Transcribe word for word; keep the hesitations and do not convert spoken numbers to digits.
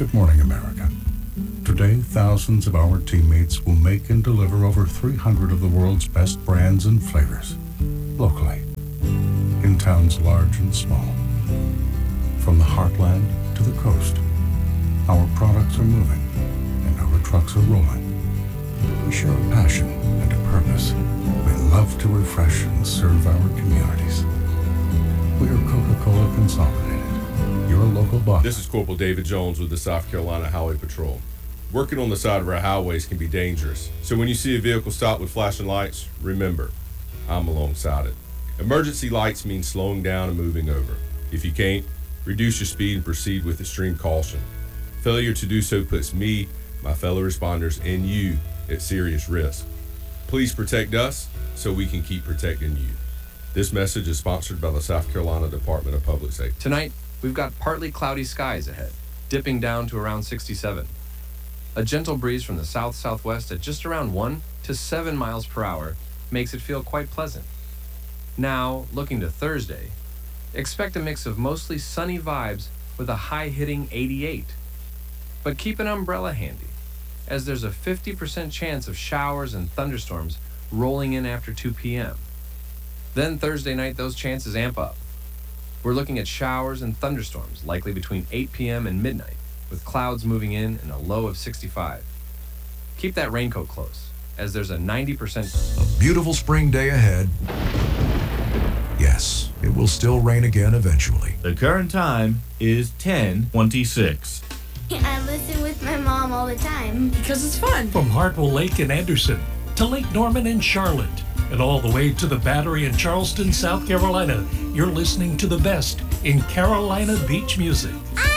Good morning, America. Today, thousands of our teammates will make and deliver over three hundred of the world's best brands and flavors, locally, in towns large and small. From the heartland to the coast, our products are moving and our trucks are rolling. We share a passion and a purpose. We love to refresh and serve our communities. We are Coca-Cola Consolidated, your local boss. This is Corporal David Jones with the South Carolina Highway Patrol. Working on the side of our highways can be dangerous, so when you see a vehicle stop with flashing lights, remember, I'm alongside it. Emergency lights mean slowing down and moving over. If you can't, reduce your speed and proceed with extreme caution. Failure to do so puts me, my fellow responders, and you at serious risk. Please protect us so we can keep protecting you. This message is sponsored by the South Carolina Department of Public Safety. Tonight, we've got partly cloudy skies ahead, dipping down to around sixty-seven. A gentle breeze from the south-southwest at just around one to seven miles per hour makes it feel quite pleasant. Now, looking to Thursday, expect a mix of mostly sunny vibes with a high-hitting eighty-eight. But keep an umbrella handy, as there's a fifty percent chance of showers and thunderstorms rolling in after two p.m. Then Thursday night, those chances amp up. We're looking at showers and thunderstorms likely between eight p.m. and midnight, with clouds moving in and a low of sixty-five. Keep that raincoat close, as there's a ninety percent... A beautiful spring day ahead. Yes, it will still rain again eventually. The current time is ten twenty-six. I listen with my mom all the time. Because it's fun. From Hartwell Lake in Anderson to Lake Norman in Charlotte and all the way to the Battery in Charleston, South Carolina, you're listening to the best in Carolina beach music. I